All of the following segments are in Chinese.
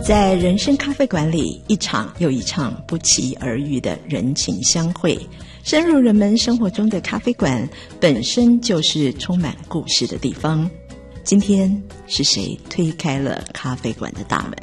在人生咖啡馆里，一场又一场不期而遇的人情相会，深入人们生活中的咖啡馆本身就是充满故事的地方。今天是谁推开了咖啡馆的大门？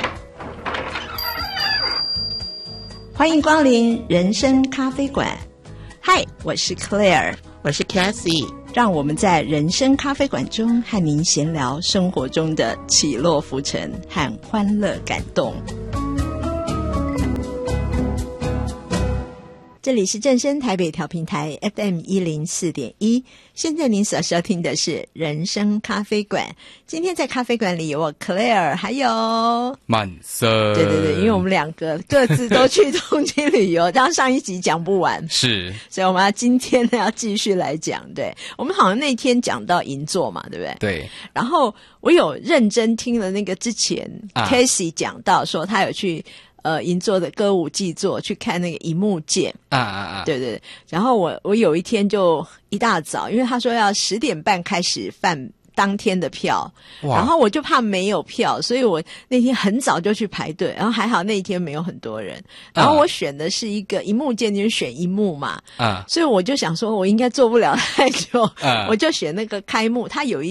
欢迎光临人生咖啡馆。嗨，我是 Claire， 我是 Cassie， 让我们在人生咖啡馆中和您闲聊生活中的起落浮沉和欢乐感动。这里是正声台北调频台 FM104.1， 现在您所收听的是人生咖啡馆。今天在咖啡馆里有我 Claire 还有曼森。 对对对，因为我们两个各自都去东京旅游，让上一集讲不完， 是， 所以我们今天呢要继续来讲。对，我们好像那天讲到银座嘛，对不对？ 对。然后我有认真听了那个之前 Casey 讲到说他有去银座的歌舞伎座去看那个银幕剑对对。然后我有一天就一大早，因为他说要10点半开始贩当天的票，然后我就怕没有票，所以我那天很早就去排队，然后还好那一天没有很多人。然后我选的是一个银幕剑，就是选银幕嘛，所以我就想说我应该做不了太久，我就选那个开幕，它有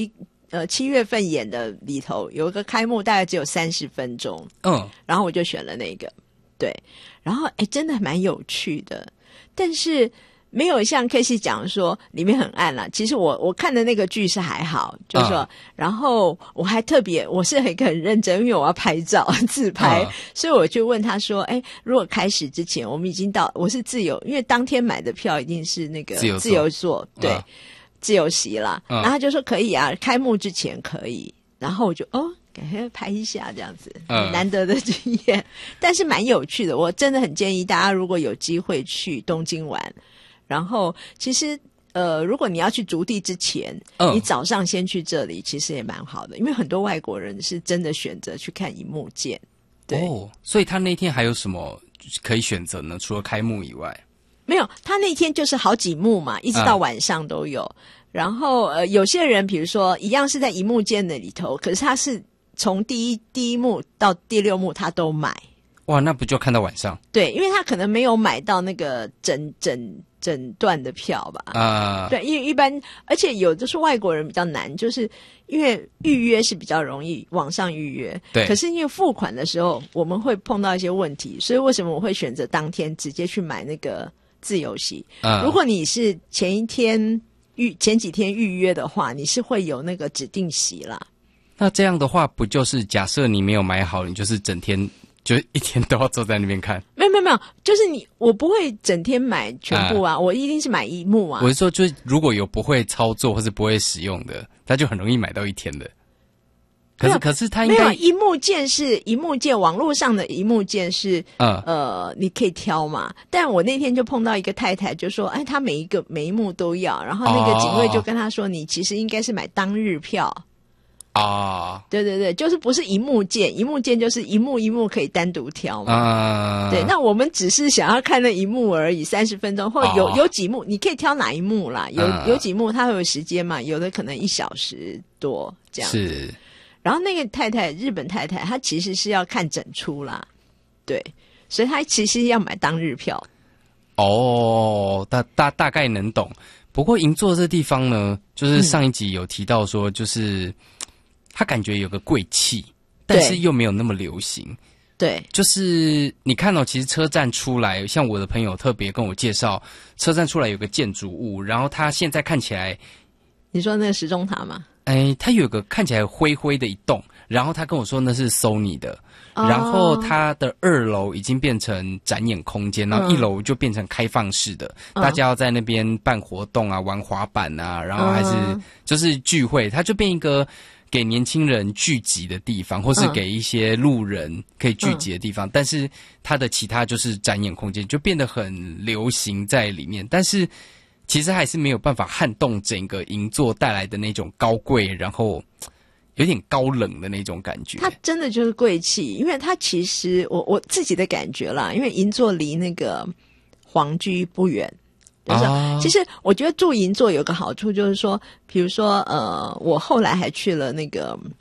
7月份演的里头有一个开幕，大概只有30分钟，然后我就选了那个，对，然后真的蛮有趣的，但是没有像 Casey 讲说里面很暗啦。其实我看的那个剧是还好，就是说，然后我还特别，我是很认真，因为我要拍照自拍，所以我就问他说，如果开始之前我们已经到，我是自由，因为当天买的票一定是那个自由座，对。自由席啦，然后他就说可以啊，开幕之前可以，然后我就赶快拍一下这样子，难得的经验，但是蛮有趣的，我真的很建议大家如果有机会去东京玩，然后其实如果你要去筑地之前，你早上先去这里其实也蛮好的，因为很多外国人是真的选择去看银幕剑，对， 所以他那天还有什么可以选择呢？除了开幕以外？ 没有，他那天就是好几幕嘛，一直到晚上都有。然后有些人比如说一样是在银幕间的里头，可是他是从第一幕到第6幕他都买。 哇，那不就看到晚上？对， 因为他可能没有买到那个整段的票吧。对，因为一般，而且有的是外国人比较难，就是因为预约是比较容易，网上预约。对。可是因为付款的时候，我们会碰到一些问题，所以为什么我会选择当天直接去买那个自由席？如果你是前几天预约的话，你是会有那个指定席啦。 那这样的话，不就是假设你没有买好，你就是整天就是一天都要坐在那边看？ 没有，就是我不会整天买全部啊，我一定是买一幕啊。 我是说，就是如果有不会操作或是不会使用的，他就很容易买到一天的。可是他应该没有银幕键，网络上的银幕键是你可以挑嘛。但我那天就碰到一个太太，就说他每一幕都要，然后那个警卫就跟他说，你其实应该是买当日票对对对，就是不是银幕键就是一幕可以单独挑嘛。对，那我们只是想要看那一幕而已，30分钟，或有几幕你可以挑哪一幕啦，有几幕它会有时间嘛，有的可能1小时多这样子。是。然后那个日本太太，她其实是要看整出啦，对，所以她其实要买当日票。 大概能懂。不过银座这地方呢，就是上一集有提到说，就是它感觉有个贵气，但是又没有那么流行。对，就是你看其实车站出来，像我的朋友特别跟我介绍，车站出来有个建筑物，然后它现在看起来， 你说那个时钟塔吗？ 它有个看起来灰灰的一栋，然后他跟我说那是 Sony 的，然后它的2楼已经变成展演空间，然后1楼就变成开放式的，大家要在那边办活动啊，玩滑板啊，然后还是就是聚会，它就变一个给年轻人聚集的地方，或是给一些路人可以聚集的地方，但是它的其他就是展演空间，就变得很流行在里面，但是其实还是没有办法撼动整个银座带来的那种高贵，然后有点高冷的那种感觉。 它真的就是贵气，因为它其实我自己的感觉啦，因为银座离那个皇居不远，就是其实我觉得住银座有个好处就是说，比如说我后来还去了那个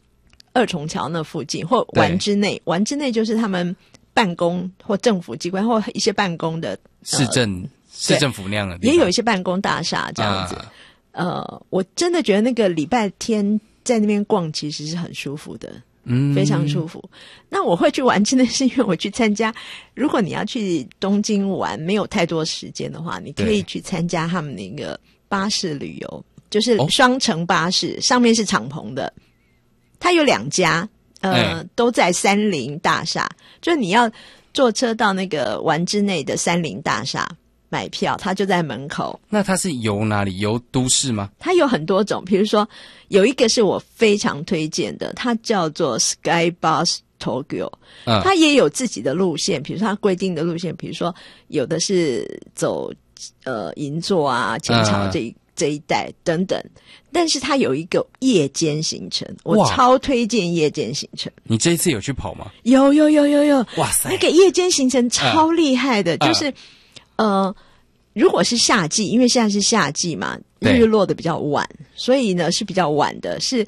二重桥那附近，或丸之内，丸之内就是他们办公或政府机关或一些办公的市政府那样的地方， 也有一些办公大厦这样子。我真的觉得那个礼拜天在那边逛其实是很舒服的，非常舒服。那我会去玩真的是因为我去参加，如果你要去东京玩没有太多时间的话，你可以去参加他们那个巴士旅游，就是双层巴士，上面是敞篷的，它有2家都在三菱大厦，就你要坐车到那个丸之内的三菱大厦买票，它就在门口。 那它是游哪里？游都市吗？ 它有很多种，比如说有一个是我非常推荐的，它叫做 Sky Bus Tokyo，它也有自己的路线，比如说它规定的路线，比如说有的是走银座啊、浅草这一带等等，但是它有一个夜间行程，我超推荐夜间行程。 你这一次有去跑吗？ 有， 哇塞， 那个夜间行程超厉害的，就是如果是夏季，因为现在是夏季嘛，日落的比较晚，所以呢是比较晚的，是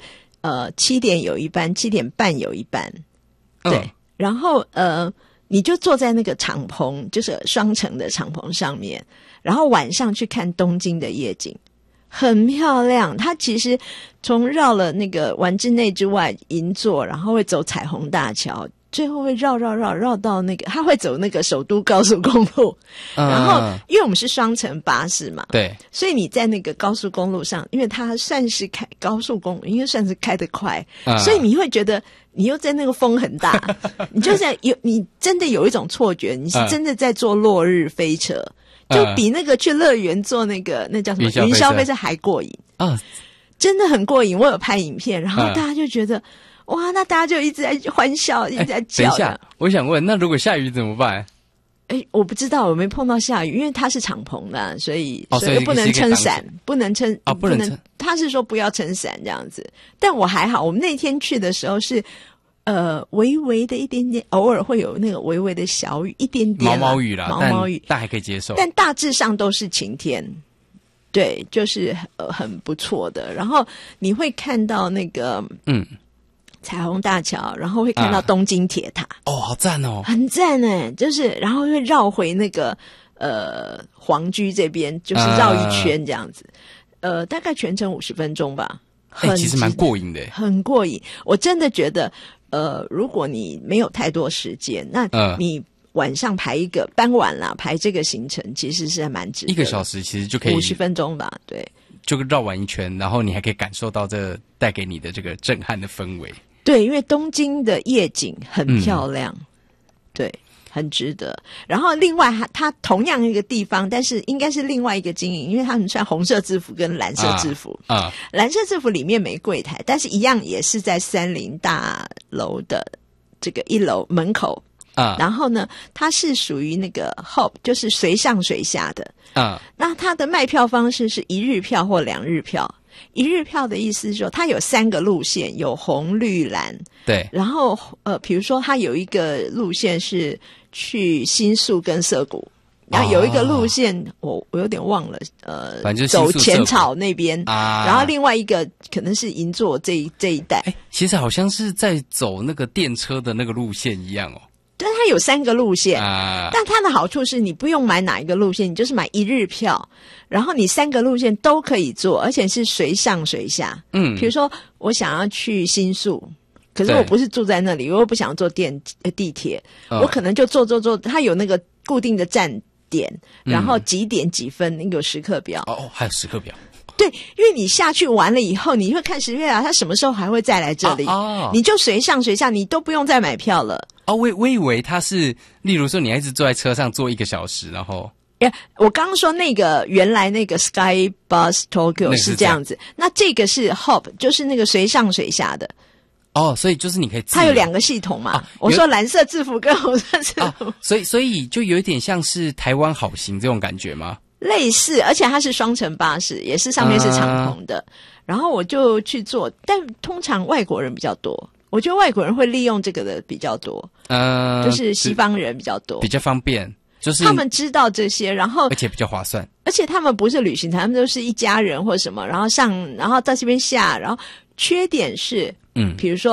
7点有一班，7点半有一班，对，然后你就坐在那个敞篷，就是双层的敞篷上面，然后晚上去看东京的夜景，很漂亮。它其实从绕了那个丸之内之外银座，然后会走彩虹大桥，最后会绕到那个，他会走那个首都高速公路，然后因为我们是双层巴士嘛， 对， 所以你在那个高速公路上，因为它算是开高速公路，应该算是开得快，所以你会觉得你又在那个风很大，你就在你真的有一种错觉，你是真的在坐落日飞车，就比那个去乐园坐那个那叫什么云霄飞车还过瘾真的很过瘾。我有拍影片，然后大家就觉得。哇，那大家就一直在欢笑，一直在叫。 等一下，我想问，那如果下雨怎么办？ 我不知道，我没碰到下雨，因为它是敞篷的，所以不能撑伞，不能撑不能。他是说不要撑伞这样子，但我还好，我们那天去的时候是微微的一点点，偶尔会有那个微微的小雨，一点点毛雨啦， 毛雨， 但还可以接受。 但大致上都是晴天。对，就是很不错的。然后你会看到那个彩虹大桥，然后会看到东京铁塔。 好赞哦， 很赞耶，就是然后会绕回那个皇居这边，就是绕一圈这样子。大概全程50分钟吧。 其实蛮过瘾的。 很过瘾。我真的觉得如果你没有太多时间，那你晚上排一个傍晚啦，排这个行程其实是还蛮值得的。1个小时其实就可以 50分钟吧，对， 就绕完一圈，然后你还可以感受到这带给你的这个震撼的氛围。 对，因为东京的夜景很漂亮，对，很值得。然后另外它同样一个地方，但是应该是另外一个经营，因为他们穿红色制服跟蓝色制服蓝色制服里面没柜台，但是一样也是在三菱大楼的这个1楼门口然后呢它是属于那个 Hop， 就是随上随下的那它的卖票方式是1日票或2日票。1日票的意思是说它有3个路线，有红绿蓝， 对， 然后比如说它有一个路线是去新宿跟涩谷，然后有一个路线我有点忘了反正走浅草那边然后另外一个可能是银座这一带其实好像是在走那个电车的那个路线一样但它有3个路线但它的好处是你不用买哪一个路线，你就是买1日票，然后你3个路线都可以坐，而且是随上随下比如说我想要去新宿，可是我不是住在那里，我又不想坐地铁我可能就坐，它有那个固定的站点然后几点几分那个有时刻表还有时刻表对，因为你下去玩了以后，你会看时刻表，他什么时候还会再来这里你就随上随下，你都不用再买票了我以为他是例如说你还一直坐在车上坐1个小时然后我刚刚说那个原来那个 Sky Bus Tokyo 是这样子，那这个是 Hop， 就是那个随上随下的所以就是你可以它有2个系统嘛我说蓝色制服跟红色制服所以就有一点像是台湾好行这种感觉吗？ 类似，而且它是双层巴士，也是上面是敞篷的然后我就去坐，但通常外国人比较多，我觉得外国人会利用这个的比较多就是西方人比较多， 比较方便，就是他们知道这些，然后而且比较划算， 而且他们不是旅行团，他们都是一家人或什么，然后到这边下，然后缺点是比如说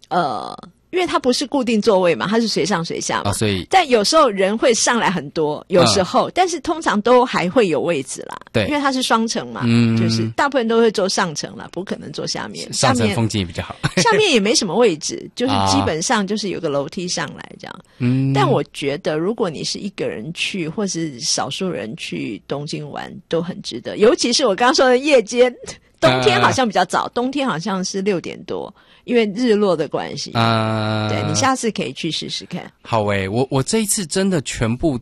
因为它不是固定座位嘛，它是随上随下嘛， 所以但有时候人会上来很多，有时候，但是通常都还会有位置啦。 对， 因为它是双层嘛，就是大部分都会坐上层啦，不可能坐下面。 上层风景也比较好， 下面也没什么位置，就是基本上就是有个楼梯上来这样。但我觉得，如果你是一个人去，或是少数人去东京玩，都很值得。尤其是我刚刚说的夜间，冬天好像比较早，冬天好像是6点多。因为日落的关系对，你下次可以去试试看。 好我这一次真的全部